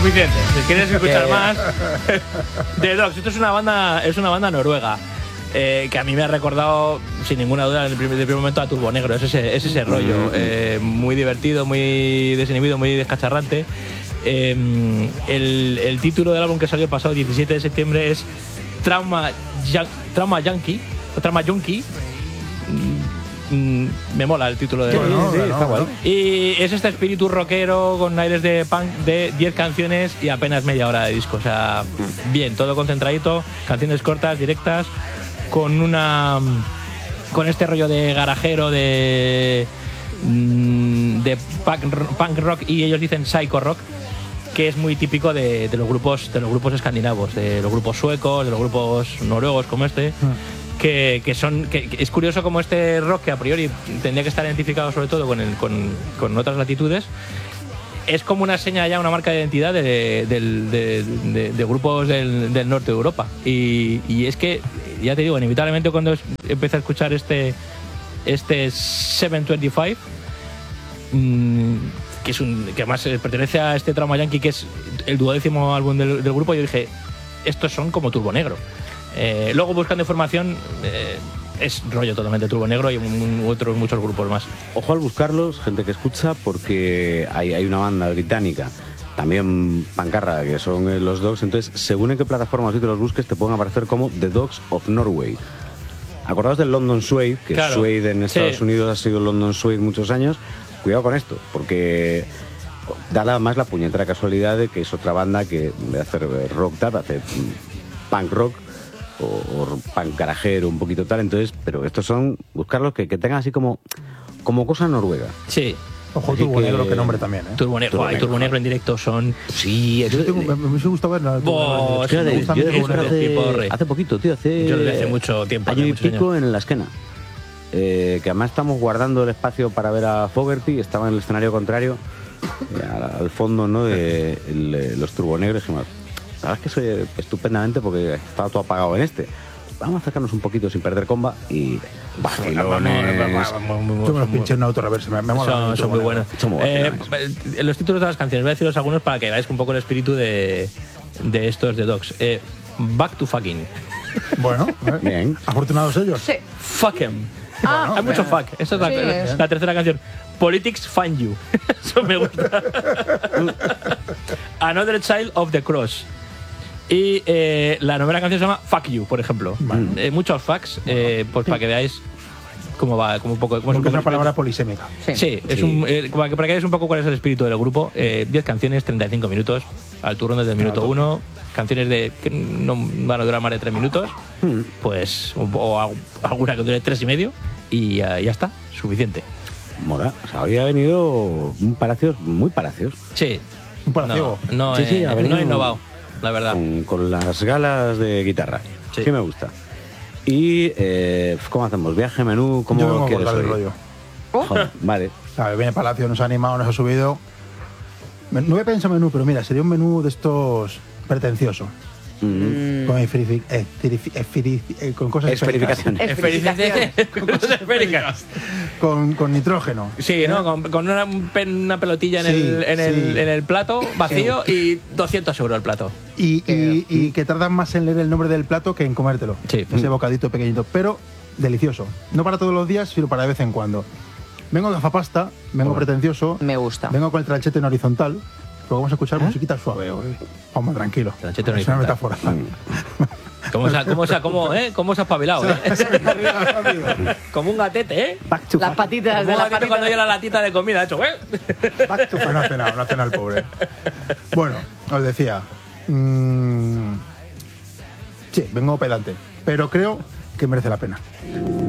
Suficiente. Si quieres escuchar más, The Dogs. Esto es una banda noruega. Que a mí me ha recordado, sin ninguna duda, en el primer momento a Turbo Negro. Es ese rollo. Muy divertido, muy desinhibido, muy descacharrante. El título del álbum que salió el pasado 17 de septiembre es Trauma Junkie. Me mola el título de está guay. Y es este espíritu rockero con aires de punk de 10 canciones y apenas media hora de disco. O sea, bien, todo concentradito, canciones cortas, directas, con este rollo de garajero de punk rock, y ellos dicen psycho rock, que es muy típico de los grupos escandinavos, de los grupos suecos, de los grupos noruegos como este. Que es curioso como este rock, que a priori tendría que estar identificado sobre todo con otras latitudes, es como una seña ya, una marca de identidad de grupos del norte de Europa. Y es que, ya te digo, inevitablemente cuando empecé a escuchar este 725, que además pertenece a este Trauma Junkie, que es el 12º álbum del grupo, yo dije, estos son como Turbo Negro. Luego, buscando información, es rollo totalmente Turbo Negro y muchos grupos más. Ojo al buscarlos, gente que escucha, porque hay una banda británica, también pancarra, que son los Dogs. Entonces, según en qué plataformas te los busques, te pueden aparecer como The Dogs of Norway. Acordaos del London Suede, que claro, Suede en Estados Unidos ha sido London Suede muchos años. Cuidado con esto, porque da más la puñetera casualidad de que es otra banda que, en vez de hacer rock dub, hace punk rock o punk garajero, un poquito tal. Entonces, pero estos son, buscarlos que tengan así como cosa noruega. Sí. Ojo, Turbo Negro, qué nombre también, ¿eh? Turbo Negro en directo son... Sí, eso... me hubiese gustado verla. Hace poquito, tío, yo lo vi hace mucho tiempo. Año y pico en la esquena. Que además estamos guardando el espacio para ver a Fogerty. Estaba en el escenario contrario, al fondo, ¿no?, de los Turbo Negros. La verdad es que soy estupendamente, porque estaba todo apagado en este. Vamos a acercarnos un poquito sin perder comba y vacilones. Yo me los pinché en una autorreversa. Me mola. Son muy buenos. Los títulos de las canciones, voy a deciros algunos para que veáis un poco el espíritu de estos de Dogs. Back to Fucking. Bueno, bien. Afortunados ellos. Sí. Fuck 'em. Hay mucho fuck. Esa es la tercera canción. Politics Find You. Eso me gusta. Another Child of the Cross. Y la novena canción se llama Fuck You, por ejemplo. Muchos fucks, pues para que veáis cómo va, como un poco. Es una palabra polisémica. Sí, para que veáis un poco cuál es el espíritu del grupo. 10 canciones, 35 minutos, al turno desde el minuto 1. Canciones que no van a durar más de 3 minutos, pues, o alguna que dure 3 y medio, y ya está, suficiente. Mola, o sea, había venido muy palacios. Sí. Un palacio. No he innovado, la verdad. Con las galas de guitarra. Sí me gusta. Y, ¿cómo hacemos? ¿Viaje, menú? ¿Cómo quieres hoy? Rollo. Joder, vale. Viene Palacio, nos ha animado, nos ha subido. No he pensado menú, pero mira, sería un menú de estos pretencioso. Con cosas esféricas. Con nitrógeno. Sí, ¿no? Con una pelotilla en el plato vacío y 200 euros el plato. Y que tardan más en leer el nombre del plato que en comértelo. Sí. Ese bocadito pequeñito, pero delicioso. No para todos los días, sino para de vez en cuando. Vengo de afapasta, vengo pretencioso. Me gusta. Vengo con el tranchete en horizontal. Pero vamos a escuchar musiquita suave hoy. Vamos, tranquilo. Tranchete en es una horizontal. metáfora. ¿Cómo se ha espabilado, Como un gatete, Las patitas de la patita. Cuando yo la latita de comida, hecho, Back to no ha cenado el pobre. Bueno, os decía. Sí, vengo pedante. Pero creo que merece la pena.